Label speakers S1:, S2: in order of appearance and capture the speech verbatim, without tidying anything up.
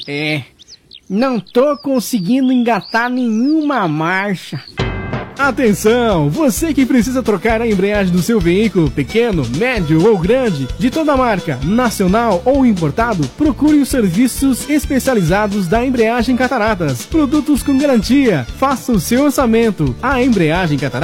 S1: É, não tô conseguindo engatar nenhuma marcha.
S2: Atenção! Você que precisa trocar a embreagem do seu veículo, pequeno, médio ou grande, de toda marca, nacional ou importado, procure os serviços especializados da Embreagem Cataratas. Produtos com garantia. Faça o seu orçamento. A Embreagem Cataratas